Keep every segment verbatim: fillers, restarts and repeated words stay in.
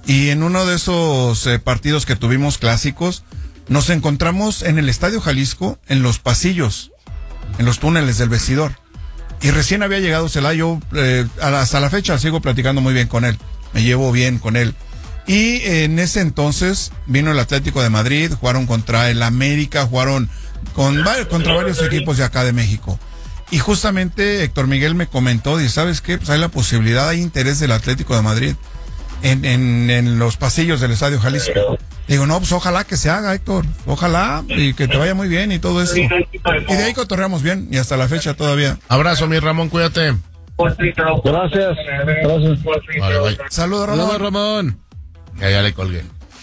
Y en uno de esos eh, partidos que tuvimos clásicos, nos encontramos en el Estadio Jalisco, en los pasillos, en los túneles del vestidor. Y recién había llegado Celaya, yo eh, hasta la fecha sigo platicando muy bien con él, me llevo bien con él. Y en ese entonces vino el Atlético de Madrid, jugaron contra el América, jugaron con, contra varios equipos de acá de México. Y justamente Héctor Miguel me comentó, dice, ¿sabes qué? Pues hay la posibilidad, hay interés del Atlético de Madrid en, en, en los pasillos del Estadio Jalisco. Digo, no, pues ojalá que se haga, Héctor, ojalá, y que te vaya muy bien y todo esto. Y de ahí cotorreamos bien, y hasta la fecha todavía. Abrazo, mi Ramón, cuídate. Gracias. Gracias. Vale, bye. Saludos, Ramón. Saludos, Ramón. Ya, ya le colgué.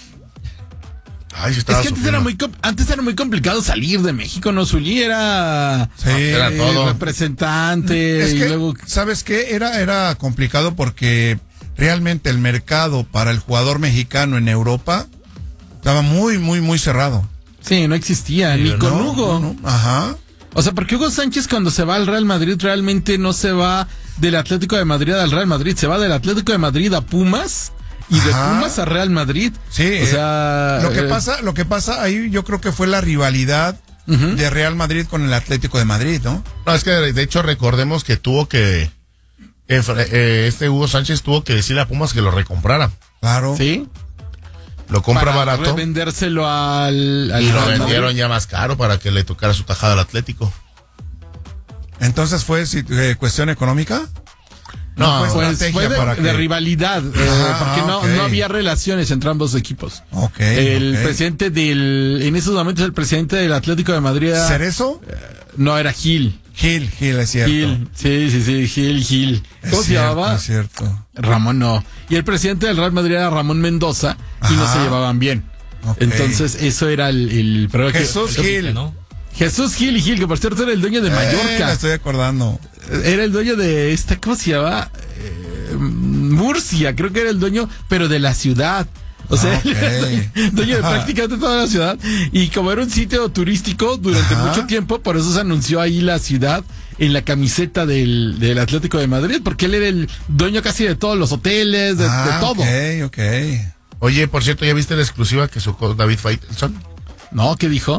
Ay, si Es que estaba antes era, muy, com- antes era muy complicado salir de México, ¿no? Zuli era, Sí, era eh, todo. representante. Es y que, luego... ¿sabes qué? Era, era complicado porque realmente el mercado para el jugador mexicano en Europa estaba muy, muy, muy cerrado. Sí, no existía, Sí, ni con No, Hugo. no, no. Ajá. O sea, porque Hugo Sánchez cuando se va al Real Madrid realmente no se va del Atlético de Madrid al Real Madrid, se va del Atlético de Madrid a Pumas y de Ajá. Pumas a Real Madrid. Sí, o sea, lo que eh, pasa, lo que pasa ahí yo creo que fue la rivalidad uh-huh. de Real Madrid con el Atlético de Madrid, ¿no? No, es que de hecho recordemos que tuvo que, que eh, este Hugo Sánchez tuvo que decirle a Pumas que lo recomprara. Claro. Sí. Lo compra Para barato revendérselo al, al y lo Real Madrid. vendieron ya más caro para que le tocara su tajada al Atlético. Entonces fue si- eh, cuestión económica. No, fue Pues estrategia fue de, para de que- rivalidad, eh, Ajá, porque no, ok. no había relaciones entre ambos equipos. Ok. El ok. presidente del, en esos momentos el presidente del Atlético de Madrid era- ¿Cerezo? no era Gil. Gil, Gil, es cierto. Gil, sí, sí, sí, Gil, Gil. Es ¿Cómo se cierto, llamaba? Es cierto. Ramón no. Y el presidente del Real Madrid era Ramón Mendoza y no Ajá. se llevaban bien. Ok. Entonces eso era el, el pero que- Jesús Gil. ¿no? Jesús Gil y Gil, que por cierto era el dueño de Eh, me Mallorca. estoy acordando. Era el dueño de esta, ¿cómo se llama? Eh, Murcia, creo que era el dueño, pero de la ciudad. O sea, Ah, ok. él era dueño, dueño de prácticamente toda la ciudad. Y como era un sitio turístico durante Ajá. mucho tiempo, por eso se anunció ahí la ciudad en la camiseta del, del Atlético de Madrid, porque él era el dueño casi de todos los hoteles, de, ah, de todo. Ok, ok. Oye, por cierto, ¿ya viste la exclusiva que sacó David Faitelson? ¿No? ¿Qué dijo?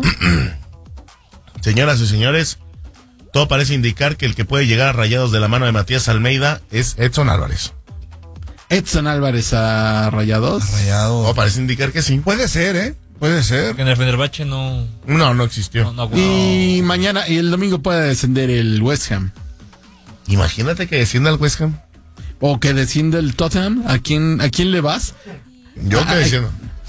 Señoras y señores, todo parece indicar que el que puede llegar a Rayados de la mano de Matías Almeida es Edson Álvarez. Edson Álvarez a Rayados. Rayado. Todo parece indicar que sí. Puede ser, ¿eh? Puede ser. Porque en el Fenerbahce no, No, no existió. no, no aguantó. Y mañana y el domingo puede descender el West Ham. Imagínate que descienda al West Ham. O que descienda el Tottenham. ¿A quién, a quién le vas? Yo que Ay. desciendo.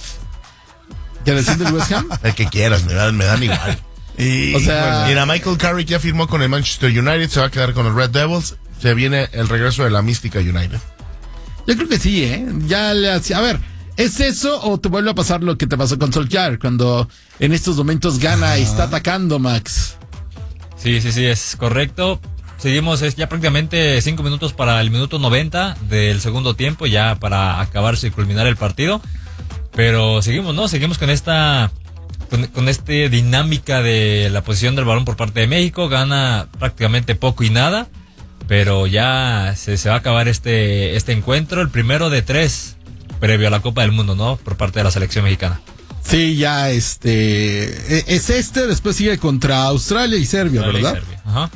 ¿Que descienda el West Ham? El que quieras, me dan, me dan igual. Y, O sea, Mira, Michael Carrick ya firmó con el Manchester United, se va a quedar con los Red Devils. Se viene el regreso de la mística United. yo creo que sí, ¿eh? Ya le hacía. A ver, ¿es eso o te vuelve a pasar lo que te pasó con Solskjaer cuando en estos momentos gana y está atacando, Max? Sí, sí, sí, es correcto. Seguimos, es ya prácticamente cinco minutos para el minuto noventa del segundo tiempo, ya para acabarse y culminar el partido. Pero seguimos, ¿no? Seguimos con esta con, con esta dinámica de la posición del balón por parte de México. Gana prácticamente poco y nada, pero ya se, se va a acabar este, este encuentro, el primero de tres previo a la Copa del Mundo, ¿no? Por parte de la selección mexicana. Sí, ya este. e- Es este, después sigue contra Australia y Serbia, Australia y ¿verdad? Serbia. Ajá.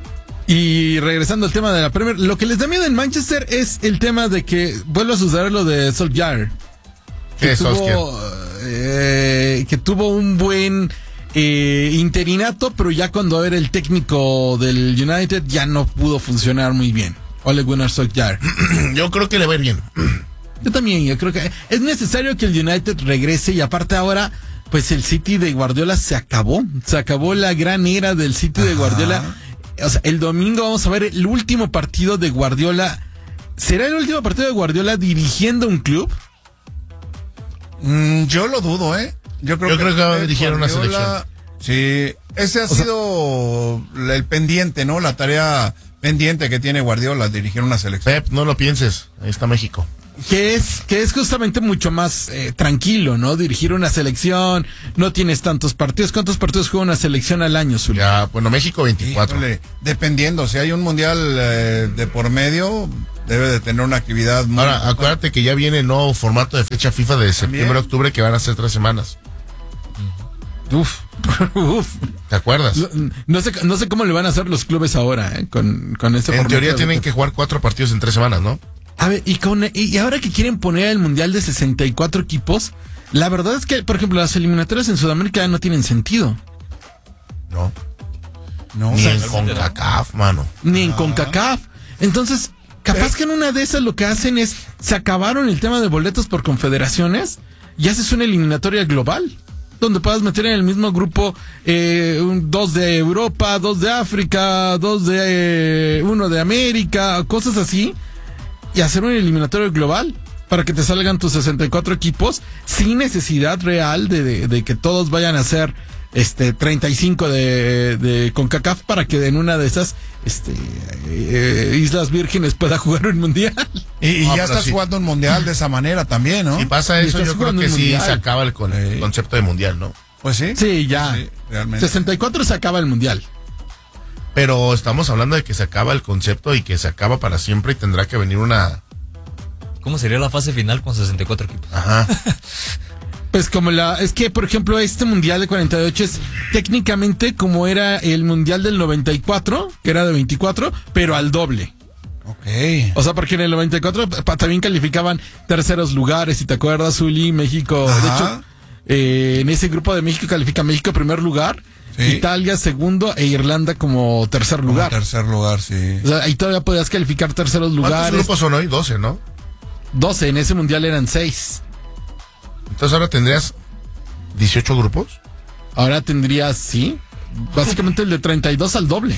Y regresando al tema de la Premier, lo que les da miedo en Manchester es el tema de que vuelve a suceder lo de Solskjaer. ¿Qué Que es tuvo, eh, que tuvo un buen eh, interinato, pero ya cuando era el técnico del United ya no pudo funcionar muy bien. Ole Gunnar Solskjaer. Yo creo que le va a ir bien. Yo también, yo creo que es necesario que el United regrese y aparte ahora, pues el City de Guardiola se acabó. Se acabó la gran era del City de Guardiola. O sea, el domingo vamos a ver el último partido de Guardiola. ¿Será el último partido de Guardiola dirigiendo un club? Mm, yo lo dudo, ¿eh? Yo creo Yo que, creo que va a Pep dirigir una Guardiola- Sí, ese ha sea- sido el pendiente, ¿no? La tarea pendiente que tiene Guardiola, dirigir una selección. Pep, no lo pienses. Ahí está México. Que es, que es justamente mucho más eh, tranquilo, ¿no? Dirigir una selección, no tienes tantos partidos. ¿Cuántos partidos juega una selección al año, Zulia? Ya, bueno, México veinticuatro. Híjole, dependiendo, si hay un mundial eh, de por medio, debe de tener una actividad muy... Ahora, acuérdate que ya viene el nuevo formato de fecha FIFA de septiembre a octubre que van a ser tres semanas. Uf, uf. ¿Te acuerdas? No, no sé, no sé cómo le van a hacer los clubes ahora, ¿eh? Con, con este En formato teoría de- tienen que jugar cuatro partidos en tres semanas, ¿no? A ver, y, con, y ahora que quieren poner el mundial de sesenta y cuatro equipos, la verdad es que, por ejemplo, las eliminatorias en Sudamérica no tienen sentido. No. No, Ni o sea, en CONCACAF, mano. Ni en CONCACAF. Entonces, capaz que en una de esas lo que hacen es, se acabaron el tema de boletos por confederaciones y haces una eliminatoria global, donde puedas meter en el mismo grupo eh, un- dos de Europa, dos de África, dos de... Eh, uno de América, cosas así, y hacer una eliminatoria global para que te salgan tus sesenta y cuatro equipos sin necesidad real de, de, de que todos vayan a ser este treinta y cinco de, de CONCACAF para que en una de esas este eh, Islas Vírgenes pueda jugar un mundial. Y, y No, ya pero estás sí. jugando un mundial de esa manera también, ¿no? Si pasa Y eso, estás yo creo jugando que un sí mundial. se acaba el, con- el Sí. concepto de mundial, ¿no? Pues sí. Sí, ya. Sí, realmente. sesenta y cuatro se acaba el mundial. Pero estamos hablando de que se acaba el concepto y que se acaba para siempre y tendrá que venir una... ¿Cómo sería la fase final con sesenta y cuatro equipos? Ajá. Pues como la, es que por ejemplo este mundial de cuarenta y ocho es técnicamente como era el mundial del noventa y cuatro, que era de veinticuatro, pero al doble. Ok. O sea, porque en el noventa y cuatro pa- también calificaban terceros lugares, si te acuerdas, Zuli, México. De Ajá. hecho, eh, en ese grupo de México califica México primer lugar, Sí. Italia segundo e Irlanda como tercer Como lugar. tercer lugar, sí. O sea, ahí todavía podías calificar terceros ¿Cuántos lugares. grupos son hoy? doce, ¿no? doce, en ese mundial eran seis. Entonces ahora tendrías dieciocho grupos. Ahora tendrías, sí, básicamente el de treinta y dos al doble.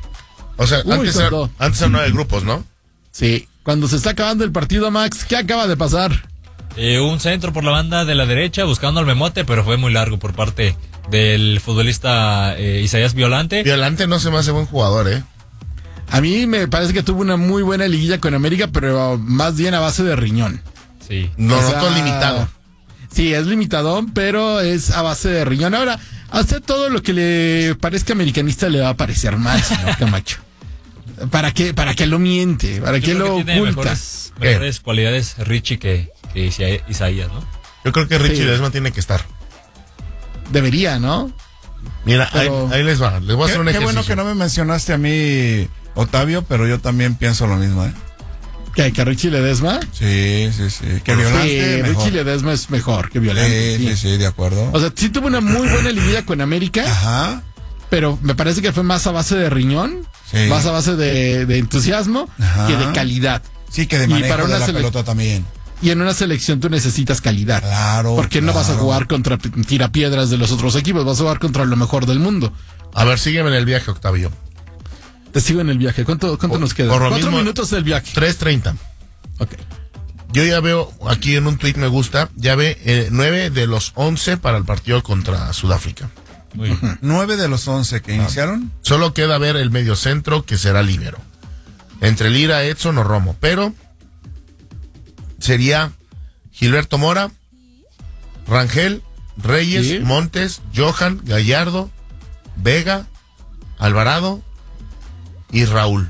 O sea, Uy, antes, era, santo. antes eran nueve grupos, ¿no? Sí, cuando se está acabando el partido, Max, ¿qué acaba de pasar? Eh, un centro por la banda de la derecha buscando al Memote, pero fue muy largo por parte del futbolista eh, Isaías Violante. Violante no se me hace buen jugador, ¿eh? A mí me parece que tuvo una muy buena liguilla con América, pero más bien a base de riñón. Sí. No, O no sea, todo limitado. Sí, es limitadón, pero es a base de riñón. Ahora, a usted todo lo que le parezca americanista le va a parecer mal, señor Camacho. ¿Para qué, para qué lo miente? ¿Para Yo qué creo lo que tiene oculta? mejores, mejores cualidades Richie que, que Isa- Isaías, ¿no? Yo creo que Richie Sí. Ledesma tiene que estar. Debería, ¿no? Mira, Pero- ahí, ahí les va. Les voy a hacer un Qué, qué ejercicio. bueno que no me mencionaste a mí, Octavio, pero yo también pienso lo mismo, ¿eh? ¿Que, que Richie Ledesma? Sí, sí, sí. Que Sí, Violante, mejor. Richie Ledesma es mejor que Violante. Sí, sí. sí, sí, de acuerdo. O sea, sí tuvo una muy buena liguilla con América, Ajá. pero me parece que fue más a base de riñón, Sí. más a base de, de entusiasmo Ajá. que de calidad. Sí, que de Y manejo para una de la sele- pelota también. Y en una selección tú necesitas calidad. Claro. Porque no vas a claro. jugar contra p- tirapiedras de los otros equipos, vas a jugar contra lo mejor del mundo. A ver, sígueme en el viaje, Octavio. Te sigo en el viaje. ¿Cuánto, cuánto Por- nos queda? por lo Cuatro mismo- minutos del viaje. tres treinta. Ok. Yo ya veo aquí en un tuit me gusta, ya ve eh, nueve de los once para el partido contra Sudáfrica. Muy bien. Nueve de los once que iniciaron. Solo queda ver el medio centro que será líbero. Entre Lira, Edson o Romo. Pero sería Gilberto Mora, Rangel, Reyes, Sí. Montes, Johan, Gallardo, Vega, Alvarado y Raúl.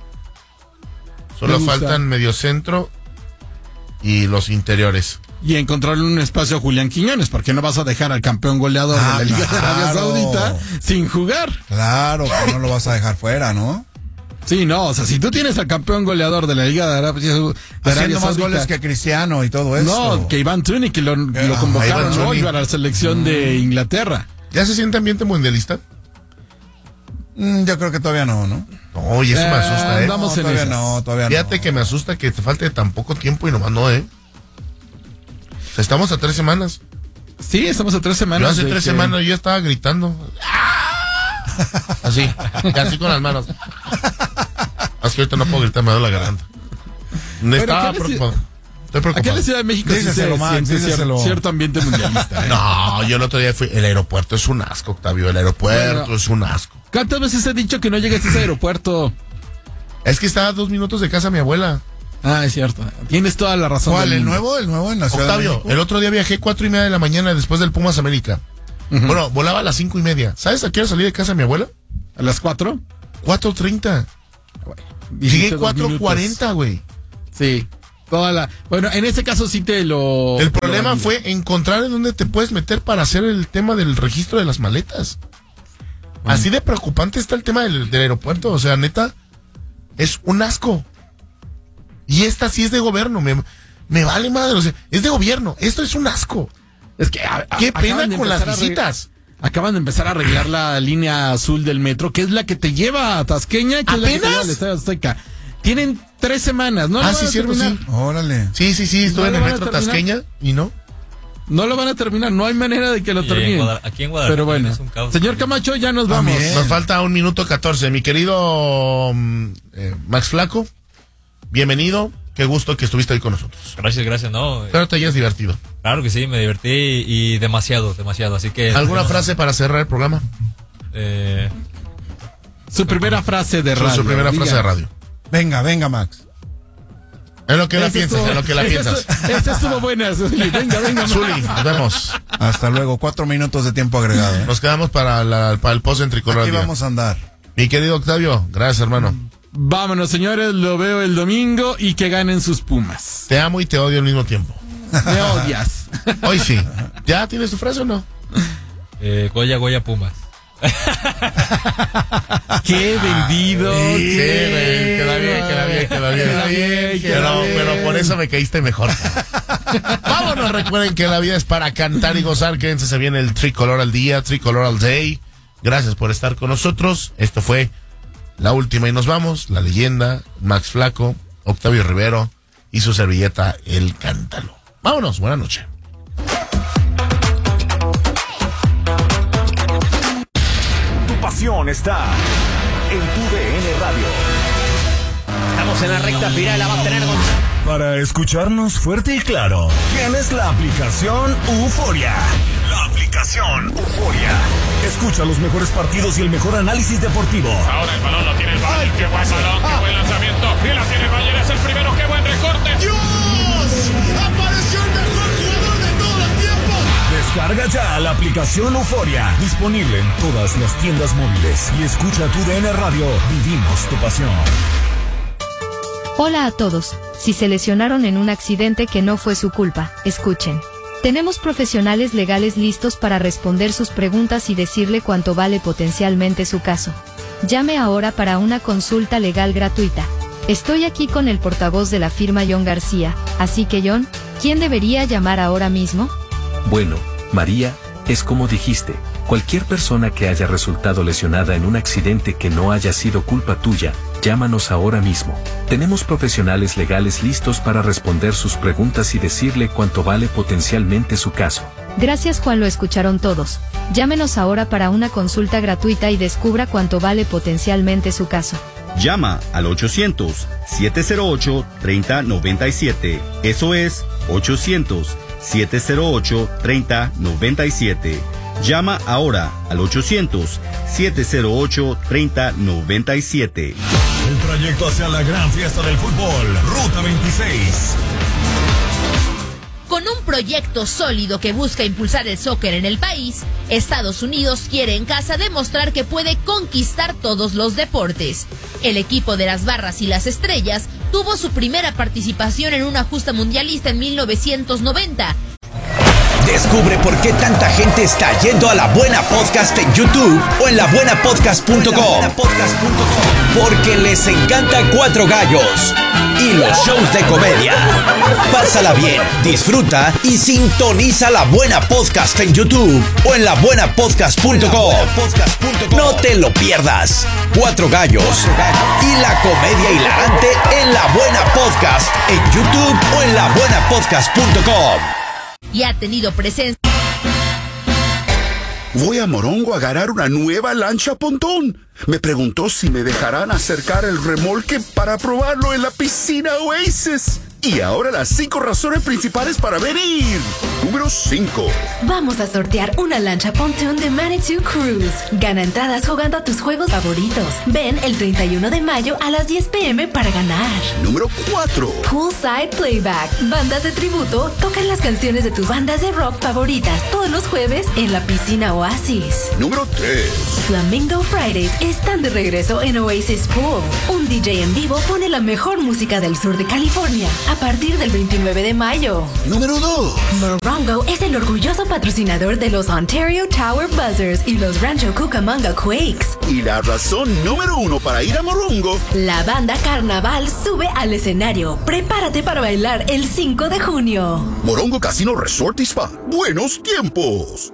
Solo Me gusta. faltan medio centro y los interiores. Y encontrarle un espacio a Julián Quiñones, porque no vas a dejar al campeón goleador Ah, de la Liga de Arabia claro. Saudita sin jugar. Claro, que no lo vas a dejar fuera, ¿no? Sí, no, o sea, si tú tienes al campeón goleador de la Liga de Arabia, de Arabia Haciendo más Saudita, goles que Cristiano y todo eso. no, que Iván Tuni, que lo, lo Ah, convocaron Iván hoy Toney. para la selección de Inglaterra. ¿Ya se siente ambiente mundialista? Mm, yo creo que todavía no, ¿no? No, y eso me Eh, asusta, ¿eh? andamos no, en todavía esas. no, todavía Fíjate no. que me asusta que te falte tan poco tiempo y nomás no, ¿eh? O sea, estamos a tres semanas. Sí, estamos a tres semanas. Yo hace de tres que- semanas yo estaba gritando. Así, así con las manos. Así que ahorita no puedo gritar, me da la garganta. No Pero estaba acá en la preocupado. Estoy Acá en preocupado. la Ciudad de México sí se Díselo, Max, siente cier- díselo. cierto ambiente mundialista. ¿eh? No, yo el otro día fui. El aeropuerto es un asco, Octavio. El aeropuerto Bueno. es un asco. ¿Cuántas veces he dicho que no llegues a ese aeropuerto? Es que estaba a dos minutos de casa de mi abuela. Ah, es cierto. Tienes toda la razón. ¿Cuál? del ¿El mundo. nuevo? ¿El nuevo en la Ciudad de Octavio, México? el otro día viajé cuatro y media de la mañana después del Pumas América. Ujú. Bueno, volaba a las cinco y media. ¿Sabes a qué hora salí de casa de mi abuela? ¿A las cuatro? cuatro treinta. Dijiste Llegué dos cuatro minutos. cuarenta, güey. Sí. Toda la, bueno, en ese caso sí te lo... El problema fue encontrar en dónde te puedes meter para hacer el tema del registro de las maletas. Bueno. Así de preocupante está el tema del, del aeropuerto. O sea, neta, es un asco. Y esta sí es de gobierno. Me, me vale madre. O sea, es de gobierno. Esto es un asco. Es que a, a, qué pena con las visitas. Acaban de empezar a arreglar la línea azul del metro, que es la que te lleva a Tasqueña, que es la que te lleva al Estadio Azteca. Tienen tres semanas, ¿no? Ah, sí, cierto, sí. Órale. Sí, sí, sí, estuve ¿No en el lo van a metro terminar? Tasqueña y no. No lo van a terminar, no hay manera de que lo Y en terminen. Guadal- aquí en Guadalajara Pero bueno, es un caos señor también. Camacho, ya nos vamos. También. Nos falta un minuto catorce. Mi querido mm, eh, Max Flaco, bienvenido. Qué gusto que estuviste ahí con nosotros. Gracias, gracias, no. Espero te hayas divertido. Claro que sí, me divertí y demasiado, demasiado. Así que. ¿Alguna frase para cerrar el programa? Eh, Su primera frase de Su- radio. Su primera diga. frase de radio. Venga, venga, Max. En lo que la Ese piensas, estuvo- en lo que la ese piensas. estuvo- ese estuvo buena, Zuli. Venga, venga. Zuli, nos vemos. Hasta luego. Cuatro minutos de tiempo agregado. ¿eh? Nos quedamos para, la, para el post en tricolor. Aquí al día. vamos a andar. Mi querido Octavio, gracias, hermano. Vámonos, señores, lo veo el domingo y que ganen sus Pumas. Te amo y te odio al mismo tiempo. Me odias. Hoy sí. ¿Ya tienes tu frase o no? eh, Goya, Goya, Pumas. Qué vendido. Sí, qué- güey, queda bien, queda bien, queda bien. Queda bien, queda Pero, bien. pero por eso me caíste mejor. Vámonos, recuerden que la vida es para cantar y gozar. Quédense, se viene el Tricolor al día, Tricolor al day. Gracias por estar con nosotros. Esto fue la última y nos vamos. La leyenda, Max Flaco, Octavio Rivero y su servilleta, El Cántalo. Vámonos, buena noche. Tu pasión está en tu D N Radio. Estamos en la recta final, la va a tener Gonzalo. Para escucharnos fuerte y claro, tienes la aplicación Euforia. La aplicación Euforia. Escucha los mejores partidos y el mejor análisis deportivo. Ahora el balón lo tiene el Bayern. Qué buen balón, qué buen lanzamiento. Y la tiene el Bayern, es el primero. Qué buen recorte. ¡Dios! ¡Apareció el mejor jugador de todos los tiempos! Descarga ya la aplicación Euforia. Disponible en todas las tiendas móviles. Y escucha tu D N Radio. Vivimos tu pasión. Hola a todos. Si se lesionaron en un accidente que no fue su culpa, escuchen. Tenemos profesionales legales listos para responder sus preguntas y decirle cuánto vale potencialmente su caso. Llame ahora para una consulta legal gratuita. Estoy aquí con el portavoz de la firma John García, así que John, ¿quién debería llamar ahora mismo? Bueno, María, es como dijiste, cualquier persona que haya resultado lesionada en un accidente que no haya sido culpa tuya, llámanos ahora mismo. Tenemos profesionales legales listos para responder sus preguntas y decirle cuánto vale potencialmente su caso. Gracias Juan, lo escucharon todos. Llámenos ahora para una consulta gratuita y descubra cuánto vale potencialmente su caso. Llama al ochocientos, siete cero ocho, tres cero nueve siete. Eso es ochocientos, siete cero ocho, tres cero nueve siete. Llama ahora al ochocientos, siete cero ocho, tres cero nueve siete. El trayecto hacia la gran fiesta del fútbol. Ruta veintiséis. Con un proyecto sólido que busca impulsar el soccer en el país, Estados Unidos quiere en casa demostrar que puede conquistar todos los deportes. El equipo de las Barras y las Estrellas tuvo su primera participación en una justa mundialista en mil novecientos noventa. Descubre por qué tanta gente está yendo a La Buena Podcast en YouTube o en la buena podcast punto com. Porque les encanta Cuatro Gallos y los shows de comedia. Pásala bien, disfruta y sintoniza La Buena Podcast en YouTube o en la buena podcast punto com. No te lo pierdas. Cuatro Gallos y la comedia hilarante en La Buena Podcast en YouTube o en la buena podcast punto com. Y ha tenido presencia. Voy a Morongo a agarrar una nueva lancha pontón. Me preguntó si me dejarán acercar el remolque para probarlo en la piscina Oasis. Y ahora las cinco razones principales para venir. Número cinco. Vamos a sortear una lancha pontoon de Manitou Cruise. Gana entradas jugando a tus juegos favoritos. Ven el treinta y uno de mayo a las diez pm para ganar. Número cuatro. Poolside Playback. Bandas de tributo tocan las canciones de tus bandas de rock favoritas todos los jueves en la piscina Oasis. Número tres. Flamingo Fridays están de regreso en Oasis Pool. Un D J en vivo pone la mejor música del sur de California a partir del veintinueve de mayo. Número dos. Morongo es el orgulloso patrocinador de los Ontario Tower Buzzers y los Rancho Cucamonga Quakes. Y la razón número uno para ir a Morongo. La banda Carnaval sube al escenario. Prepárate para bailar el cinco de junio. Morongo Casino Resort y Spa. Buenos tiempos.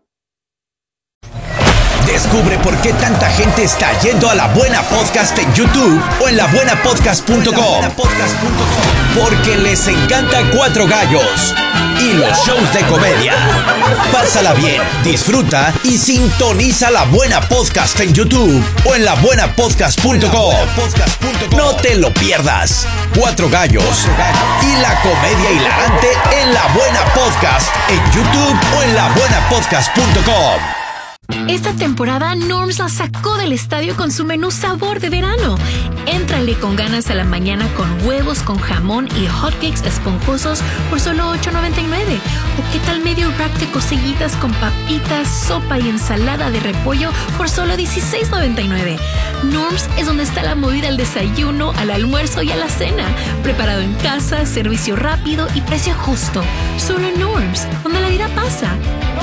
Descubre por qué tanta gente está yendo a La Buena Podcast en YouTube o en la buena podcast punto com. Porque les encanta Cuatro Gallos y los shows de comedia. Pásala bien, disfruta y sintoniza La Buena Podcast en YouTube o en la buena podcast punto com. No te lo pierdas. Cuatro Gallos y la comedia hilarante en La Buena Podcast en YouTube o en la buena podcast punto com. Esta temporada Norms la sacó del estadio con su menú sabor de verano. Éntrale con ganas a la mañana con huevos con jamón y hotcakes esponjosos por solo ocho noventa y nueve. ¿O qué tal medio rack de cosillitas con papitas, sopa y ensalada de repollo por solo dieciséis noventa y nueve? Norms es donde está la movida al desayuno, al almuerzo y a la cena. Preparado en casa, servicio rápido y precio justo. Solo Norms, donde la vida pasa.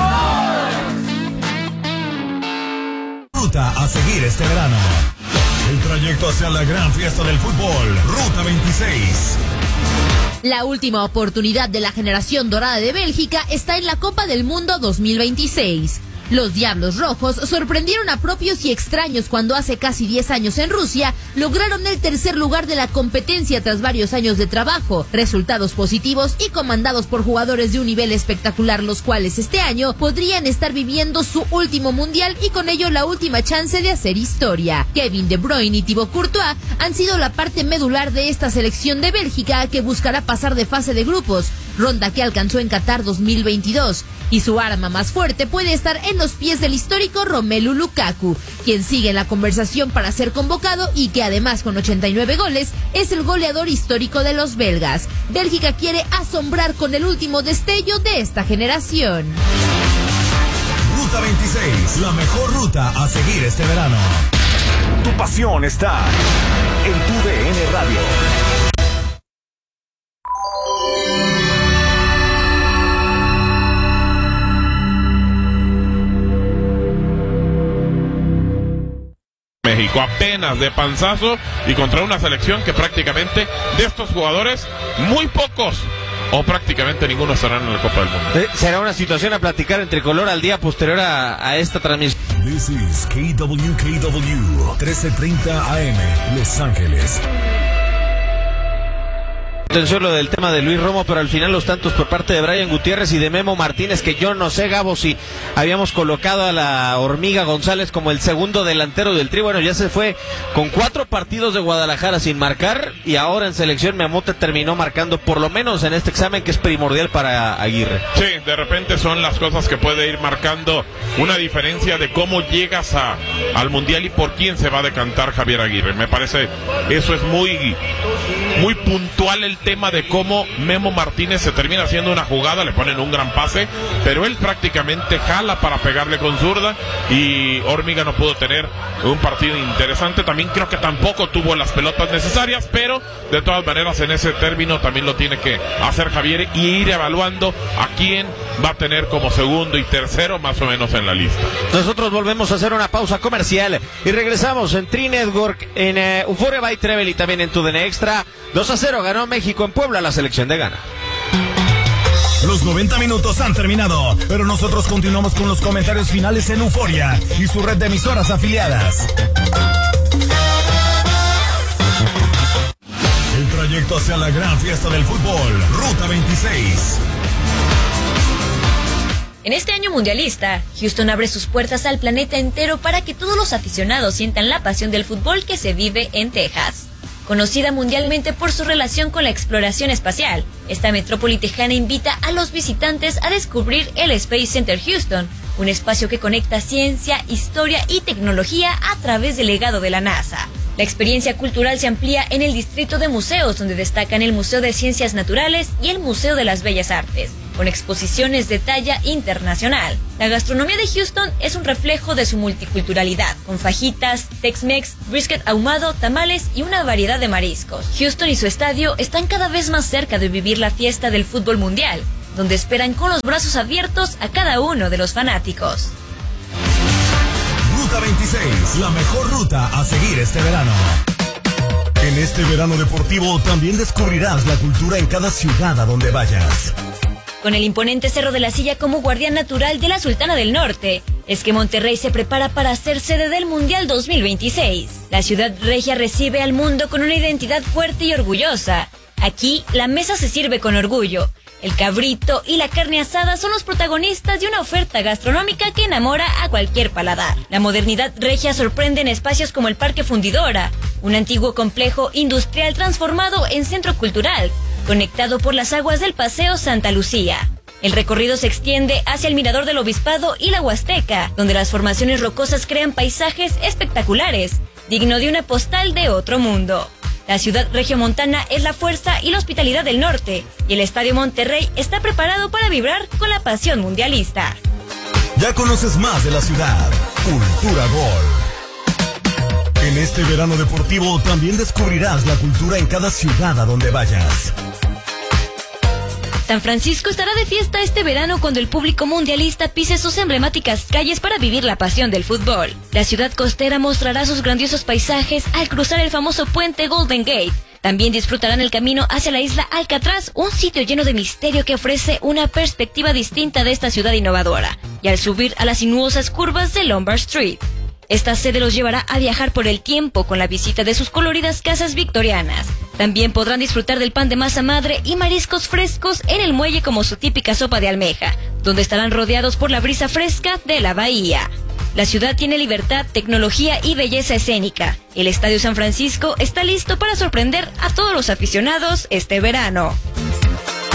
Ruta a seguir este verano. El trayecto hacia la gran fiesta del fútbol, Ruta veintiséis. La última oportunidad de la generación dorada de Bélgica está en la Copa del Mundo dos mil veintiséis. Los Diablos Rojos sorprendieron a propios y extraños cuando hace casi diez años en Rusia lograron el tercer lugar de la competencia tras varios años de trabajo, resultados positivos y comandados por jugadores de un nivel espectacular, los cuales este año podrían estar viviendo su último mundial y con ello la última chance de hacer historia. Kevin De Bruyne y Thibaut Courtois han sido la parte medular de esta selección de Bélgica que buscará pasar de fase de grupos, ronda que alcanzó en Qatar dos mil veintidós. Y su arma más fuerte puede estar en los pies del histórico Romelu Lukaku, quien sigue en la conversación para ser convocado y que además con ochenta y nueve goles es el goleador histórico de los belgas. Bélgica quiere asombrar con el último destello de esta generación. Ruta veintiséis, la mejor ruta a seguir este verano. Tu pasión está en tu D N Radio. México apenas de panzazo y contra una selección que prácticamente de estos jugadores muy pocos o prácticamente ninguno estarán en la Copa del Mundo. Eh, será una situación a platicar en Tricolor al día posterior a, a esta transmisión. This is K W K W trece treinta A M Los Ángeles. Atención lo del tema de Luis Romo, pero al final los tantos por parte de Brian Gutiérrez y de Memo Martínez, que yo no sé, Gabo, si habíamos colocado a la Hormiga González como el segundo delantero del Tri. Bueno, ya se fue con cuatro partidos de Guadalajara sin marcar y ahora en selección Memote terminó marcando por lo menos en este examen que es primordial para Aguirre. Sí, de repente son las cosas que puede ir marcando una diferencia de cómo llegas a, al Mundial y por quién se va a decantar Javier Aguirre. Me parece eso es muy, muy puntual el tema de cómo Memo Martínez se termina haciendo una jugada, le ponen un gran pase, pero él prácticamente jala para pegarle con zurda y Hormiga no pudo tener un partido interesante. También creo que tampoco tuvo las pelotas necesarias, pero de todas maneras en ese término también lo tiene que hacer Javier y ir evaluando a quién va a tener como segundo y tercero más o menos en la lista. Nosotros volvemos a hacer una pausa comercial y regresamos en Tri Network, en uh, Euphoria by Travel y también en Tu D N Extra. dos a cero ganó México en Puebla la selección de Ghana. Los noventa minutos han terminado, pero nosotros continuamos con los comentarios finales en Euphoria y su red de emisoras afiliadas. El trayecto hacia la gran fiesta del fútbol, Ruta veintiséis. En este año mundialista, Houston abre sus puertas al planeta entero para que todos los aficionados sientan la pasión del fútbol que se vive en Texas. Conocida mundialmente por su relación con la exploración espacial, esta metrópoli tejana invita a los visitantes a descubrir el Space Center Houston, un espacio que conecta ciencia, historia y tecnología a través del legado de la NASA. La experiencia cultural se amplía en el distrito de museos, donde destacan el Museo de Ciencias Naturales y el Museo de las Bellas Artes, con exposiciones de talla internacional. La gastronomía de Houston es un reflejo de su multiculturalidad, con fajitas, Tex-Mex, brisket ahumado, tamales y una variedad de mariscos. Houston y su estadio están cada vez más cerca de vivir la fiesta del fútbol mundial, donde esperan con los brazos abiertos a cada uno de los fanáticos. Ruta veintiséis, la mejor ruta a seguir este verano. En este verano deportivo también descubrirás la cultura en cada ciudad a donde vayas. Con el imponente Cerro de la Silla como guardián natural de la Sultana del Norte, es que Monterrey se prepara para ser sede del Mundial dos mil veintiséis. La ciudad regia recibe al mundo con una identidad fuerte y orgullosa. Aquí, la mesa se sirve con orgullo. El cabrito y la carne asada son los protagonistas de una oferta gastronómica que enamora a cualquier paladar. La modernidad regia sorprende en espacios como el Parque Fundidora, un antiguo complejo industrial transformado en centro cultural, conectado por las aguas del Paseo Santa Lucía. El recorrido se extiende hacia el Mirador del Obispado y la Huasteca, donde las formaciones rocosas crean paisajes espectaculares, digno de una postal de otro mundo. La ciudad regiomontana es la fuerza y la hospitalidad del norte, y el Estadio Monterrey está preparado para vibrar con la pasión mundialista. Ya conoces más de la ciudad. Cultura Gol. En este verano deportivo también descubrirás la cultura en cada ciudad a donde vayas. San Francisco estará de fiesta este verano cuando el público mundialista pise sus emblemáticas calles para vivir la pasión del fútbol. La ciudad costera mostrará sus grandiosos paisajes al cruzar el famoso puente Golden Gate. También disfrutarán el camino hacia la isla Alcatraz, un sitio lleno de misterio que ofrece una perspectiva distinta de esta ciudad innovadora, y al subir a las sinuosas curvas de Lombard Street. Esta sede los llevará a viajar por el tiempo con la visita de sus coloridas casas victorianas. También podrán disfrutar del pan de masa madre y mariscos frescos en el muelle como su típica sopa de almeja, donde estarán rodeados por la brisa fresca de la bahía. La ciudad tiene libertad, tecnología y belleza escénica. El Estadio San Francisco está listo para sorprender a todos los aficionados este verano.